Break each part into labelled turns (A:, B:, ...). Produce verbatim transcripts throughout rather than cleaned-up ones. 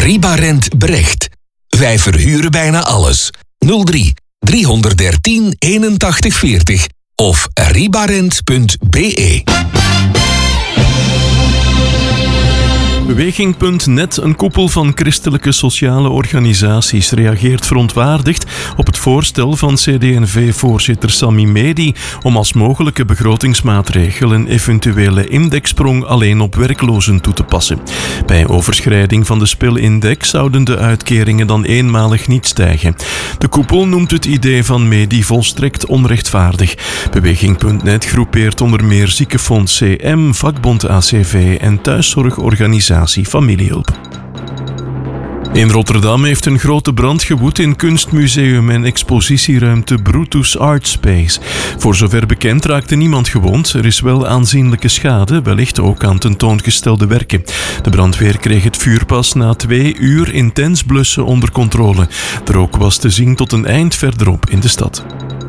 A: Ribarent Brecht. Wij verhuren bijna alles. nul drie driehonderddertien eenentachtig veertig of ribarent punt b e.
B: Beweging punt net, een koepel van christelijke sociale organisaties, reageert verontwaardigd op het voorstel van C D en V-voorzitter Sami Medi om als mogelijke begrotingsmaatregel een eventuele indexsprong alleen op werklozen toe te passen. Bij overschrijding van de spilindex zouden de uitkeringen dan eenmalig niet stijgen. De koepel noemt het idee van Medi volstrekt onrechtvaardig. Beweging punt net groepeert onder meer Ziekenfonds C M, vakbond A C V en thuiszorgorganisatie Familiehulp. In Rotterdam heeft een grote brand gewoed in kunstmuseum en expositieruimte Brutus Art Space. Voor zover bekend raakte niemand gewond. Er is wel aanzienlijke schade, wellicht ook aan tentoongestelde werken. De brandweer kreeg het vuur pas na twee uur intens blussen onder controle. De rook was te zien tot een eind verderop in de stad.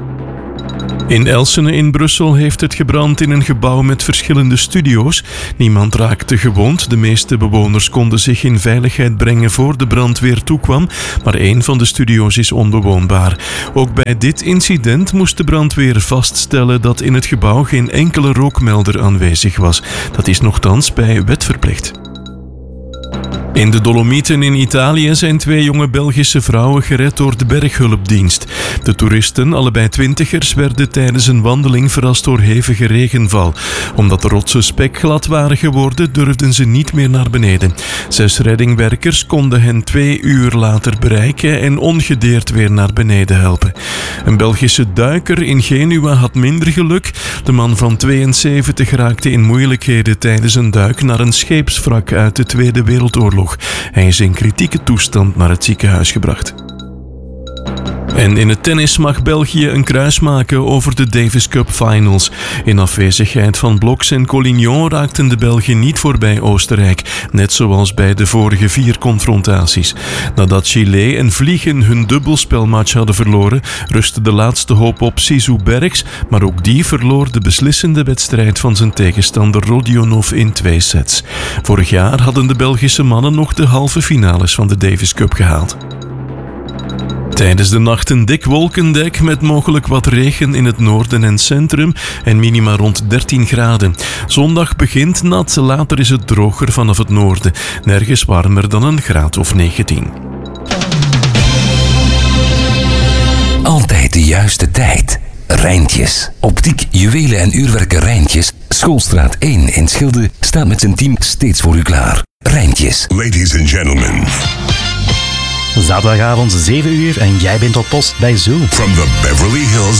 B: In Elsene in Brussel heeft het gebrand in een gebouw met verschillende studio's. Niemand raakte gewond. De meeste bewoners konden zich in veiligheid brengen voor de brandweer toekwam, maar één van de studio's is onbewoonbaar. Ook bij dit incident moest de brandweer vaststellen dat in het gebouw geen enkele rookmelder aanwezig was. Dat is nochtans bij wet verplicht. In de Dolomieten in Italië zijn twee jonge Belgische vrouwen gered door de berghulpdienst. De toeristen, allebei twintigers, werden tijdens een wandeling verrast door hevige regenval. Omdat de rotsen spekglad waren geworden, durfden ze niet meer naar beneden. Zes reddingwerkers konden hen twee uur later bereiken en ongedeerd weer naar beneden helpen. Een Belgische duiker in Genua had minder geluk. De man van tweeënzeventig raakte in moeilijkheden tijdens een duik naar een scheepswrak uit de Tweede Wereldoorlog. Hij is in kritieke toestand naar het ziekenhuis gebracht. En in het tennis mag België een kruis maken over de Davis Cup Finals. In afwezigheid van Bloks en Collignon raakten de Belgen niet voorbij Oostenrijk, net zoals bij de vorige vier confrontaties. Nadat Chile en Vliegen hun dubbelspelmatch hadden verloren, rustte de laatste hoop op Sisu Bergs, maar ook die verloor de beslissende wedstrijd van zijn tegenstander Rodionov in twee sets. Vorig jaar hadden de Belgische mannen nog de halve finales van de Davis Cup gehaald. Tijdens de nacht een dik wolkendek met mogelijk wat regen in het noorden en centrum en minima rond dertien graden. Zondag begint nat, later is het droger vanaf het noorden. Nergens warmer dan een graad of negentien.
A: Altijd de juiste tijd. Rijntjes. Optiek, juwelen en uurwerken Rijntjes. Schoolstraat één in Schilde staat met zijn team steeds voor u klaar. Rijntjes.
C: Ladies and gentlemen.
D: Zaterdagavond zeven uur en jij bent op post bij Zoo.
C: From the Beverly Hills